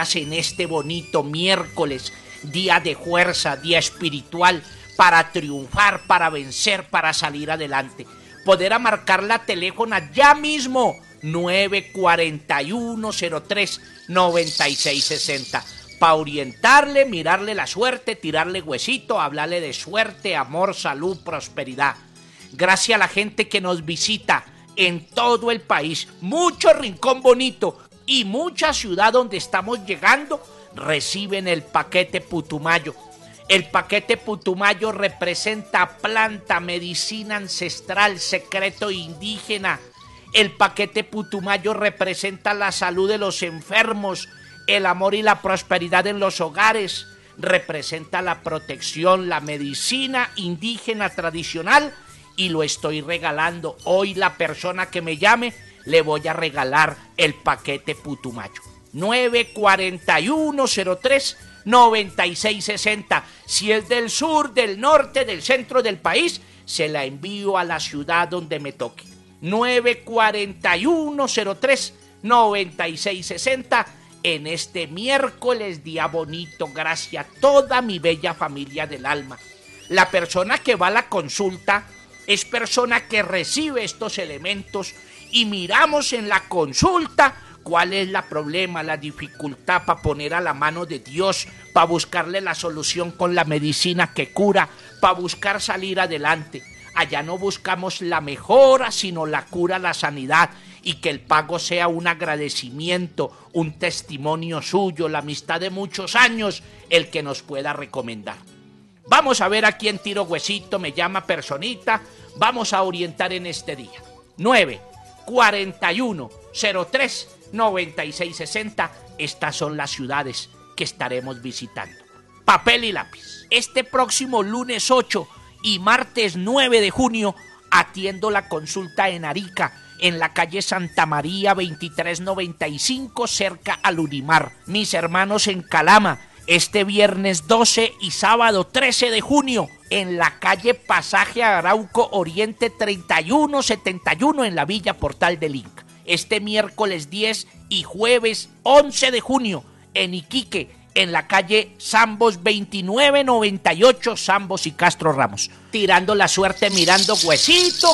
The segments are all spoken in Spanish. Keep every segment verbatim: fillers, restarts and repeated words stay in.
fuerzas en este bonito miércoles, día de fuerza, día espiritual, para triunfar, para vencer, para salir adelante. Poder marcar la teléfona ya mismo, nueve cuatro uno, cero tres, nueve seis seis cero, para orientarle, mirarle la suerte, tirarle huesito, hablarle de suerte, amor, salud, prosperidad. Gracias a la gente que nos visita en todo el país, mucho rincón bonito y mucha ciudad donde estamos llegando, reciben el paquete Putumayo. El paquete Putumayo representa planta, medicina ancestral, secreto indígena. El paquete Putumayo representa la salud de los enfermos, el amor y la prosperidad en los hogares. Representa la protección, la medicina indígena tradicional, y lo estoy regalando. Hoy la persona que me llame le voy a regalar el paquete Putumayo. nueve cuatro uno, cero tres, nueve seis seis cero. Si es del sur, del norte, del centro del país, se la envío a la ciudad donde me toque. nueve cuatro uno, cero tres, nueve seis seis cero. En este miércoles, día bonito, gracias a toda mi bella familia del alma. La persona que va a la consulta es persona que recibe estos elementos y miramos en la consulta cuál es el problema, la dificultad, para poner a la mano de Dios, para buscarle la solución con la medicina que cura, para buscar salir adelante. Allá no buscamos la mejora, sino la cura, la sanidad, y que el pago sea un agradecimiento, un testimonio suyo, la amistad de muchos años, el que nos pueda recomendar. Vamos a ver a quién tiro huesito, me llama personita, vamos a orientar en este día. nueve cuatro uno, cero tres, nueve seis seis cero, estas son las ciudades que estaremos visitando. Papel y lápiz. Este próximo lunes ocho y martes nueve de junio atiendo la consulta en Arica, en la calle Santa María veintitrés noventa y cinco, cerca al Unimar. Mis hermanos en Calama, este viernes doce y sábado trece de junio, en la calle Pasaje Arauco Oriente treinta y uno setenta y uno, en la Villa Portal del Inca. Este miércoles diez y jueves once de junio, en Iquique, en la calle Zambos veintinueve noventa y ocho, Zambos y Castro Ramos. Tirando la suerte, mirando huesito,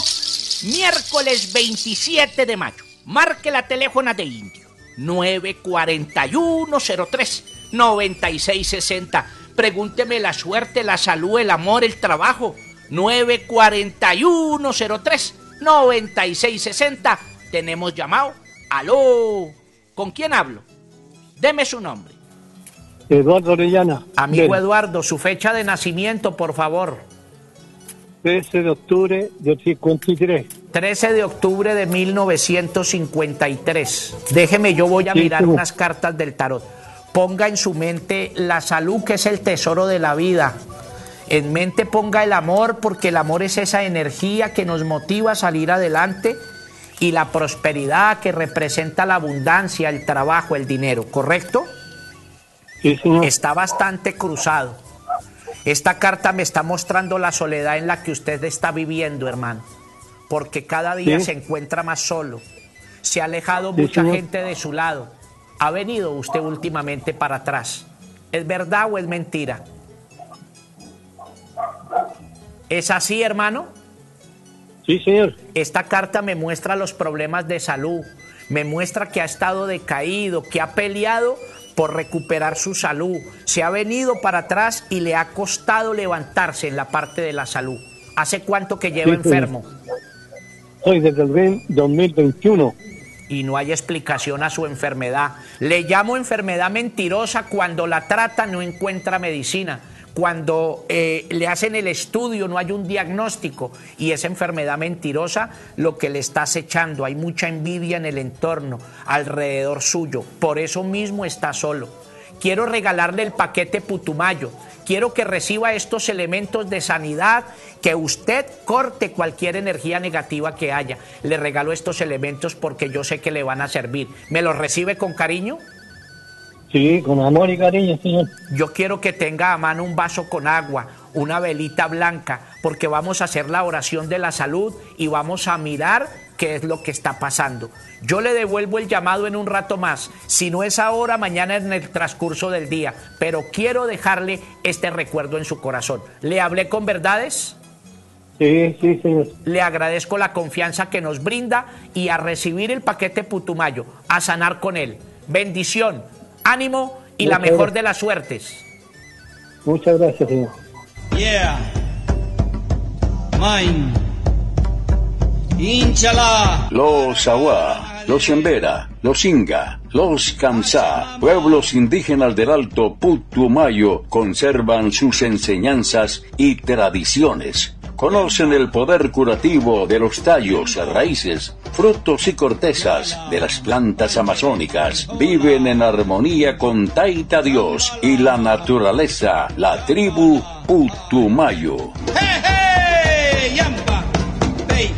miércoles veintisiete de mayo. Marque la teléfona de Indio, nueve cuatro uno, cero tres, nueve seis seis cero. Pregúnteme la suerte, la salud, el amor, el trabajo. nueve cuatro uno, cero tres, nueve seis seis cero. Tenemos llamado. Aló, ¿con quién hablo? Deme su nombre. Eduardo Orellana. Amigo Bien. Eduardo, su fecha de nacimiento, por favor. trece de octubre del cincuenta y tres. trece de octubre de mil novecientos cincuenta y tres. Déjeme, yo voy a sí, mirar sí. unas cartas del tarot. Ponga en su mente la salud, que es el tesoro de la vida. En mente ponga el amor, porque el amor es esa energía que nos motiva a salir adelante, y la prosperidad, que representa la abundancia, el trabajo, el dinero, ¿correcto? Sí, señor. Está bastante cruzado. Esta carta me está mostrando la soledad en la que usted está viviendo, hermano, porque cada día sí. se encuentra más solo. Se ha alejado sí, mucha señor. gente de su lado. ¿Ha venido usted últimamente para atrás? ¿Es verdad o es mentira? ¿Es así, hermano? Sí, señor. Esta carta me muestra los problemas de salud, me muestra que ha estado decaído, que ha peleado por recuperar su salud, se ha venido para atrás y le ha costado levantarse en la parte de la salud. ¿Hace cuánto que lleva sí, enfermo? Hoy desde el dos mil veintiuno. Y no hay explicación a su enfermedad. Le llamo enfermedad mentirosa cuando la trata, no encuentra medicina. Cuando eh, le hacen el estudio, no hay un diagnóstico, y esa enfermedad mentirosa lo que le está acechando. Hay mucha envidia en el entorno, alrededor suyo, por eso mismo está solo. Quiero regalarle el paquete Putumayo, quiero que reciba estos elementos de sanidad, que usted corte cualquier energía negativa que haya. Le regalo estos elementos porque yo sé que le van a servir. ¿Me los recibe con cariño? Sí, con amor y cariño, señor. Yo quiero que tenga a mano un vaso con agua, una velita blanca, porque vamos a hacer la oración de la salud y vamos a mirar qué es lo que está pasando. Yo le devuelvo el llamado en un rato más, si no es ahora, mañana en el transcurso del día, pero quiero dejarle este recuerdo en su corazón. ¿Le hablé con verdades? Sí, sí, señor. Le agradezco la confianza que nos brinda y a recibir el paquete Putumayo, a sanar con él. Bendición, ánimo y la mejor de las suertes. Muchas gracias, señor. Yeah. Mine. Inchala. Los Awa, los Embera, los Inga, los Kamsá, pueblos indígenas del Alto Putumayo, conservan sus enseñanzas y tradiciones. Conocen el poder curativo de los tallos, raíces, frutos y cortezas de las plantas amazónicas. Viven en armonía con Taita Dios y la naturaleza, la tribu Putumayo. Hey, hey, yamba, hey.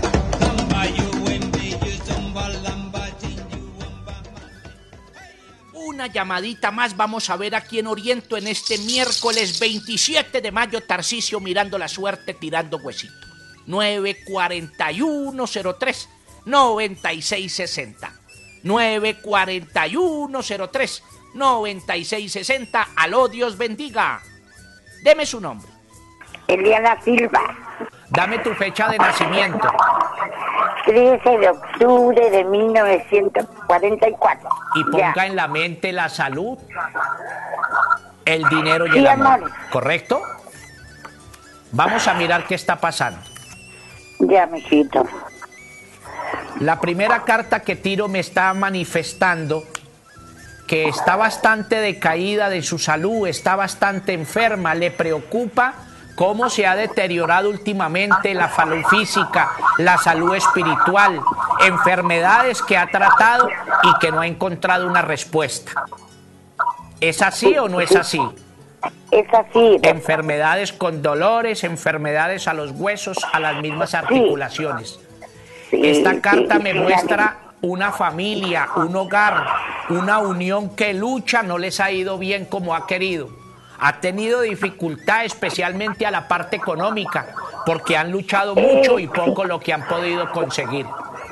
Una llamadita más, vamos a ver a quién oriento en este miércoles veintisiete de mayo. Tarcisio mirando la suerte, tirando huesito. nueve cuarenta y uno cero tres noventa y seis sesenta. nueve cuarenta y uno cero tres noventa y seis sesenta. Aló, Dios bendiga. Deme su nombre. Eliana Silva. Dame tu fecha de nacimiento. trece de octubre de mil novecientos cuarenta y cuatro. Y ponga Ya. en la mente la salud, el dinero y Sí, el amor. amor. ¿Correcto? Vamos a mirar qué está pasando. Ya, mijito. La primera carta que tiro me está manifestando que está bastante decaída de su salud, está bastante enferma, le preocupa cómo se ha deteriorado últimamente la salud física, la salud espiritual, enfermedades que ha tratado y que no ha encontrado una respuesta. ¿Es así o no es así? Es así. Enfermedades con dolores, enfermedades a los huesos, a las mismas articulaciones. Sí, Esta carta sí, me sí, muestra una familia, un hogar, una unión que lucha, no les ha ido bien como ha querido. Ha tenido dificultad, especialmente a la parte económica, porque han luchado mucho y poco lo que han podido conseguir.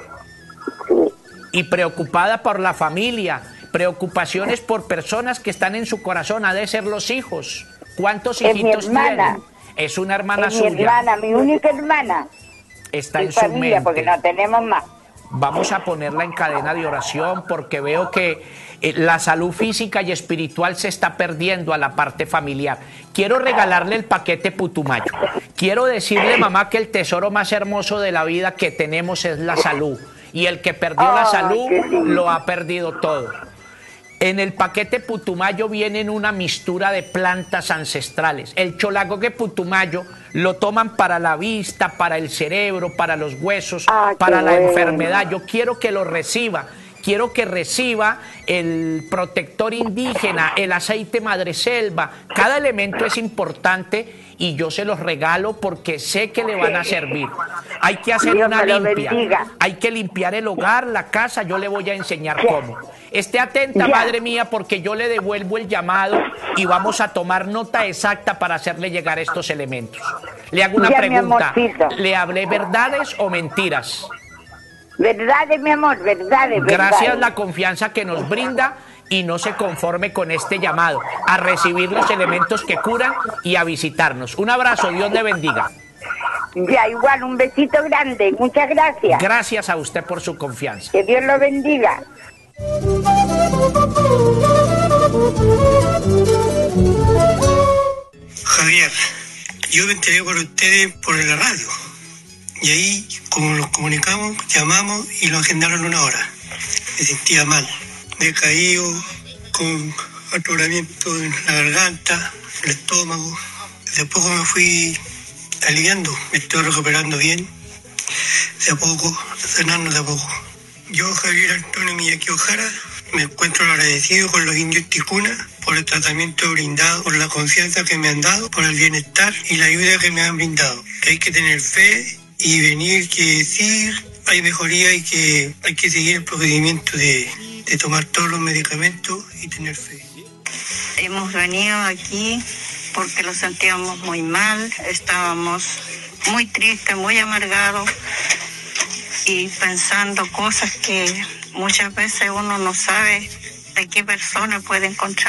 Y preocupada por la familia, preocupaciones por personas que están en su corazón, ha de ser los hijos. ¿Cuántos Es mi hijitos hermana. tienen? Es una hermana Es mi suya. hermana, mi única hermana. Está Mi en su familia, mente. porque no tenemos más. Vamos a ponerla en cadena de oración porque veo que eh, la salud física y espiritual se está perdiendo a la parte familiar. Quiero regalarle el paquete Putumayo. Quiero decirle, mamá, que el tesoro más hermoso de la vida que tenemos es la salud. Y el que perdió la Oh, salud qué lindo. lo ha perdido todo. En el paquete Putumayo vienen una mistura de plantas ancestrales. El cholagogue Putumayo lo toman para la vista, para el cerebro, para los huesos, Ah, qué para la bueno. enfermedad. Yo quiero que lo reciba. Quiero que reciba el protector indígena, el aceite madreselva. Cada elemento es importante y yo se los regalo porque sé que le van a servir. Hay que hacer Dios una me lo limpia. bendiga. Hay que limpiar el hogar, la casa. Yo le voy a enseñar cómo. Esté atenta, Ya. madre mía, porque yo le devuelvo el llamado y vamos a tomar nota exacta para hacerle llegar estos elementos. Le hago una Ya, mi pregunta. amorcito. ¿Le hablé verdades o mentiras? Verdades, mi amor, verdades, Gracias verdades. la confianza que nos brinda y no se conforme con este llamado, a recibir los elementos que curan y a visitarnos. Un abrazo, Dios le bendiga. Ya, igual, un besito grande. Muchas gracias. Gracias a usted por su confianza. Que Dios lo bendiga. Javier, yo me enteré por ustedes por la radio. Y ahí, como nos comunicamos, llamamos y lo agendaron una hora. Me sentía mal, decaído, con atoramiento en la garganta, el estómago. De a poco me fui aliviando, me estoy recuperando bien. De a poco, sanando de a poco. Yo, Javier Antonio Miyaki Ojara, me encuentro agradecido con los indios Ticuna por el tratamiento brindado, por la confianza que me han dado, por el bienestar y la ayuda que me han brindado. Que hay que tener fe y venir, que sí hay mejoría y que hay que seguir el procedimiento de, de tomar todos los medicamentos y tener fe. Hemos venido aquí porque lo sentíamos muy mal, estábamos muy tristes, muy amargados y pensando cosas que muchas veces uno no sabe de qué persona puede encontrar.